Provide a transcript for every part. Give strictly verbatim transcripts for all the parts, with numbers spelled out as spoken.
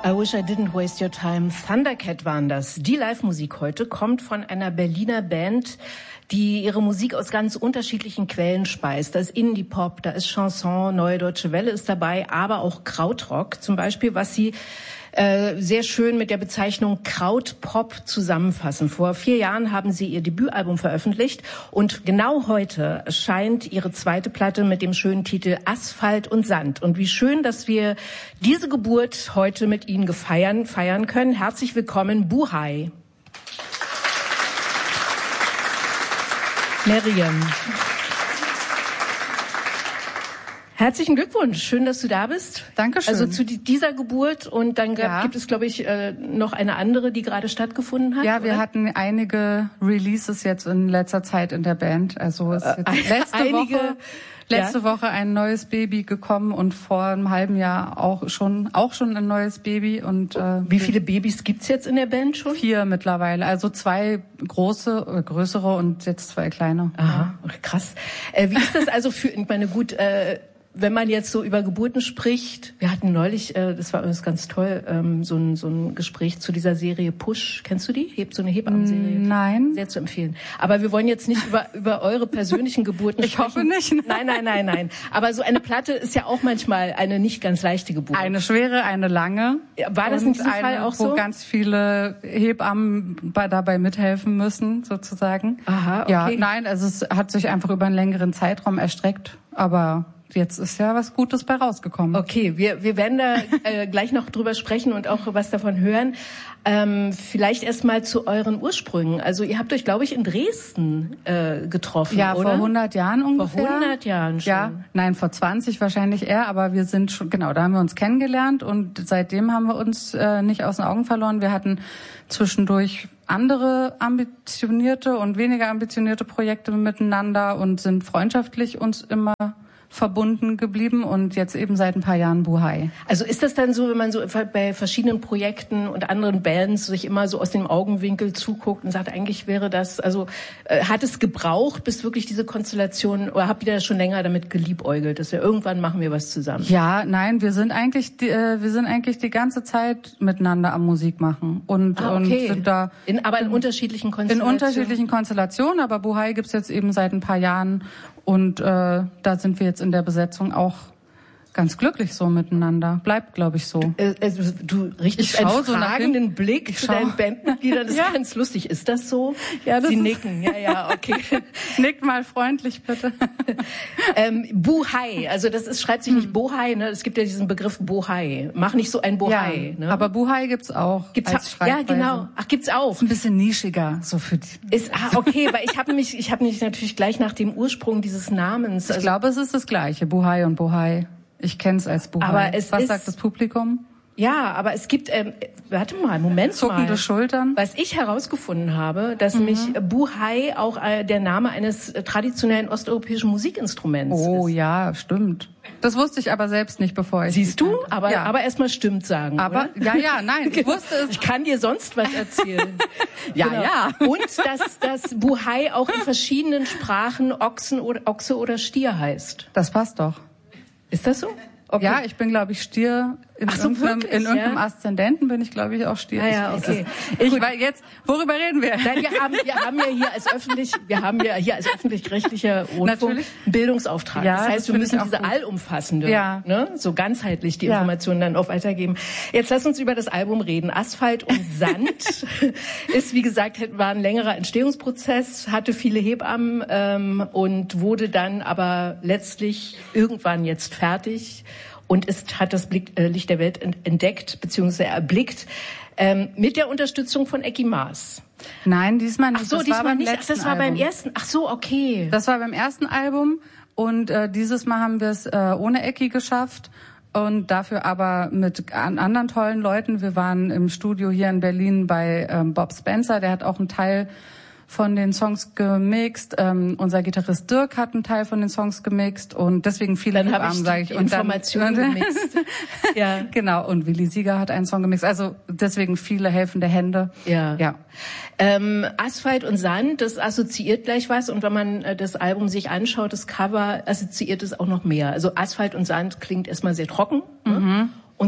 I Wish I Didn't Waste Your Time. Thundercat waren das. Die Live-Musik heute kommt von einer Berliner Band, die ihre Musik aus ganz unterschiedlichen Quellen speist. Da ist Indie-Pop, da ist Chanson, Neue Deutsche Welle ist dabei, aber auch Krautrock zum Beispiel, was sie äh, sehr schön mit der Bezeichnung Krautpop zusammenfassen. Vor vier Jahren haben sie ihr Debütalbum veröffentlicht und genau heute erscheint ihre zweite Platte mit dem schönen Titel Asphalt und Sand. Und wie schön, dass wir diese Geburt heute mit Ihnen gefeiern, feiern können. Herzlich willkommen, Buhai. Miriam. Herzlichen Glückwunsch, schön, dass du da bist. Dankeschön. Also zu dieser Geburt und dann gab, ja. gibt es, glaube ich, noch eine andere, die gerade stattgefunden hat. Ja, wir oder? hatten einige Releases jetzt in letzter Zeit in der Band. Also es ist jetzt letzte einige, Woche letzte ja. Woche ein neues Baby gekommen und vor einem halben Jahr auch schon auch schon ein neues Baby. Und äh, wie viele Babys gibt's jetzt in der Band schon? Vier mittlerweile. Also zwei große, äh, größere und jetzt zwei kleine. Aha, krass. Äh, wie ist das also für? Ich meine, gut. Äh, Wenn man jetzt so über Geburten spricht, wir hatten neulich, äh, das war übrigens ganz toll, ähm, so ein so ein Gespräch zu dieser Serie Push. Kennst du die? Hebt so eine Hebammenserie. Nein. Sehr zu empfehlen. Aber wir wollen jetzt nicht über über eure persönlichen Geburten ich sprechen. Ich hoffe nicht. Nein, nein, nein, nein. Aber so eine Platte ist ja auch manchmal eine nicht ganz leichte Geburt. Eine schwere, eine lange. War das in diesem Fall auch so? Wo ganz viele Hebammen bei, dabei mithelfen müssen, sozusagen. Aha, okay. Ja, nein, also es hat sich einfach über einen längeren Zeitraum erstreckt, aber jetzt ist ja was Gutes bei rausgekommen. Okay, wir wir werden da äh, gleich noch drüber sprechen und auch was davon hören. Ähm, vielleicht erst mal zu euren Ursprüngen. Also ihr habt euch, glaube ich, in Dresden äh, getroffen, ja, oder? Ja, vor hundert Jahren ungefähr. Vor hundert Jahren schon. Ja, nein, vor zwanzig wahrscheinlich eher, aber wir sind schon, genau, da haben wir uns kennengelernt und seitdem haben wir uns äh, nicht aus den Augen verloren. Wir hatten zwischendurch andere ambitionierte und weniger ambitionierte Projekte miteinander und sind freundschaftlich uns immer verbunden geblieben und jetzt eben seit ein paar Jahren Buhai. Also ist das dann so, wenn man so bei verschiedenen Projekten und anderen Bands sich immer so aus dem Augenwinkel zuguckt und sagt, eigentlich wäre das, also äh, hat es gebraucht, bis wirklich diese Konstellation, oder habt ihr da schon länger damit geliebäugelt, dass wir irgendwann machen wir was zusammen? Ja, nein, wir sind eigentlich, die, äh, wir sind eigentlich die ganze Zeit miteinander am Musik machen und, ah, okay. und sind da. In, aber in, in unterschiedlichen Konstellationen? In unterschiedlichen Konstellationen, aber Buhai gibt's jetzt eben seit ein paar Jahren. Und äh, da sind wir jetzt in der Besetzung auch ganz glücklich so miteinander. Bleibt, glaube ich, so. Äh, also, du richtest einen so fragenden Blick zu deinen Bandmitgliedern. Das ist ja. ganz lustig. Ist das so? Ja, das Sie ist nicken. Ja, ja, okay. Nickt mal freundlich, bitte. ähm, Buhai. Also das ist, schreibt sich nicht Bohai, ne? Es gibt ja diesen Begriff Bohai. Mach nicht so ein Bohai. Ja, ne? Aber Buhai gibt's auch. Gibt's als ha- ja, genau. Ach, gibt's auch. Ist ein bisschen nischiger, so für die. Ist ah, okay, weil ich habe mich, ich habe mich natürlich gleich nach dem Ursprung dieses Namens. Ich also, glaube, es ist das Gleiche. Buhai und Bohai. Ich kenne es als Buhai. Aber es Was ist, sagt das Publikum? Ja, aber es gibt, ähm, warte mal, Moment Zuckende mal. Schultern. Was ich herausgefunden habe, dass Mhm. mich Buhai auch äh, der Name eines äh, traditionellen osteuropäischen Musikinstruments oh, ist. ja, stimmt. Das wusste ich aber selbst nicht, bevor ich... Siehst du? Aber, ja. aber erstmal stimmt sagen, Aber, oder? ja, ja, nein, ich wusste es. Ich kann dir sonst was erzählen. ja, genau. ja. Und dass, dass Buhai auch in verschiedenen Sprachen Ochsen oder, Ochse oder Stier heißt. Das passt doch. Ist das so? Okay. Ja, ich bin, glaube ich, Stier. In Ach so, irgendeinem, wirklich, in irgendeinem ja? Aszendenten bin ich, glaube ich, auch Stier. Ah, ja, okay. Ich, ich, weil jetzt, worüber reden wir? Nein, wir haben, wir haben ja hier als öffentlich, wir haben ja hier als öffentlich-rechtlicher Rundfunk Natürlich. einen Bildungsauftrag. Ja, das heißt, das wir müssen ich auch diese gut. allumfassende, Ja. ne, so ganzheitlich die Ja. Informationen dann auch weitergeben. Jetzt lass uns über das Album reden. Asphalt und Sand ist, wie gesagt, war ein längerer Entstehungsprozess, hatte viele Hebammen ähm, und wurde dann aber letztlich irgendwann jetzt fertig. Und ist, hat das Blick, äh, Licht der Welt entdeckt bzw. erblickt ähm, mit der Unterstützung von Ecki Maas. Nein, diesmal nicht. Ach so, das diesmal war beim nicht. Ach, letzten das war Album. beim ersten. Ach so, okay. Das war beim ersten Album und äh, dieses Mal haben wir es äh, ohne Ecki geschafft und dafür aber mit an anderen tollen Leuten. Wir waren im Studio hier in Berlin bei ähm, Bob Spencer, der hat auch einen Teil von den Songs gemixt. Ähm, unser Gitarrist Dirk hat einen Teil von den Songs gemixt und deswegen viele Dann habe ich sage ich. Und Informationen dann, gemixt. Ja, genau. Und Willi Sieger hat einen Song gemixt. Also deswegen viele helfende Hände. Ja. Ja. Ähm, Asphalt und Sand, das assoziiert gleich was. Und wenn man äh, das Album sich anschaut, das Cover assoziiert es auch noch mehr. Also Asphalt und Sand klingt erstmal sehr trocken. Mhm. Ne? Und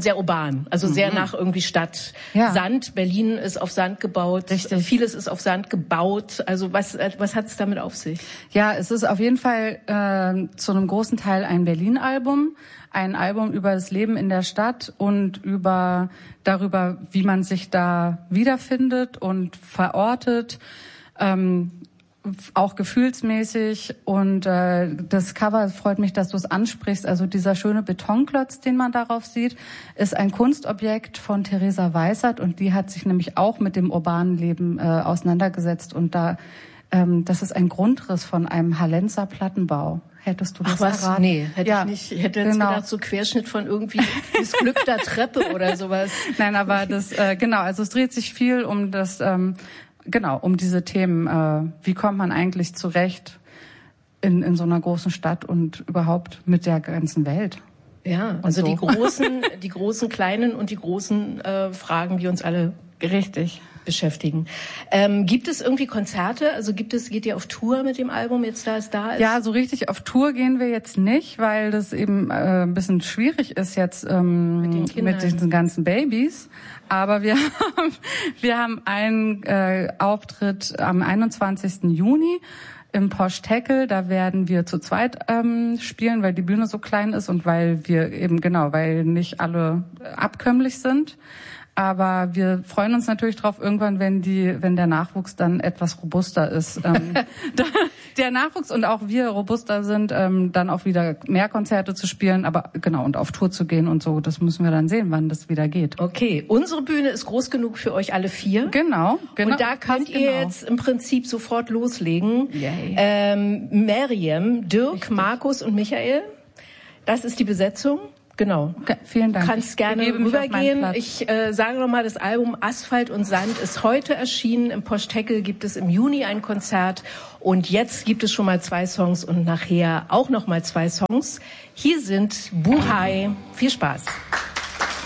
und sehr urban, also mhm. sehr nach irgendwie Stadt. Ja. Sand, Berlin ist auf Sand gebaut, Richtig. Vieles ist auf Sand gebaut. Also was, was hat es damit auf sich? Ja, es ist auf jeden Fall äh, zu einem großen Teil ein Berlin-Album. Ein Album über das Leben in der Stadt und über darüber, wie man sich da wiederfindet und verortet, ähm, auch gefühlsmäßig. Und äh, das Cover, freut mich, dass du es ansprichst. Also dieser schöne Betonklotz, den man darauf sieht, ist ein Kunstobjekt von Theresa Weissert und die hat sich nämlich auch mit dem urbanen Leben äh, auseinandergesetzt. Und da, ähm, das ist ein Grundriss von einem Hallenser Plattenbau. Hättest du das Ach was? erraten? Nee, hätte ja, ich nicht. Ich hätte jetzt genau. gedacht, so Querschnitt von irgendwie das Glück der Treppe oder sowas. Nein, aber das, äh, genau, also es dreht sich viel um das, ähm, genau, um diese Themen. Äh, wie kommt man eigentlich zurecht in, in so einer großen Stadt und überhaupt mit der ganzen Welt? Ja, also so. die großen, die großen kleinen und die großen äh, Fragen, die uns alle richtig beschäftigen. Ähm, gibt es irgendwie Konzerte? Also gibt es, geht ihr auf Tour mit dem Album jetzt, da es da ist? Ja, so richtig auf Tour gehen wir jetzt nicht, weil das eben äh, ein bisschen schwierig ist jetzt ähm, mit, den mit diesen ganzen Babys. Aber wir haben, wir haben einen äh, Auftritt am einundzwanzigsten Juni im Posh Tackle. Da werden wir zu zweit ähm, spielen, weil die Bühne so klein ist und weil wir eben, genau, weil nicht alle abkömmlich sind. Aber wir freuen uns natürlich drauf, irgendwann, wenn die, wenn der Nachwuchs dann etwas robuster ist, ähm, da, der Nachwuchs und auch wir robuster sind, ähm, dann auch wieder mehr Konzerte zu spielen, aber genau, und auf Tour zu gehen und so, das müssen wir dann sehen, wann das wieder geht. Okay, unsere Bühne ist groß genug für euch alle vier. Genau, genau. Und da könnt ihr genau. jetzt im Prinzip sofort loslegen. Yay. Ähm, Miriam, Dirk, Richtig. Markus und Michael, das ist die Besetzung. Genau. Okay, vielen Dank. Du kannst gerne rübergehen. Ich äh, sage nochmal, das Album Asphalt und Sand ist heute erschienen. Im Posh Tackle gibt es im Juni ein Konzert. Und jetzt gibt es schon mal zwei Songs und nachher auch noch mal zwei Songs. Hier sind Buhai. Viel Spaß.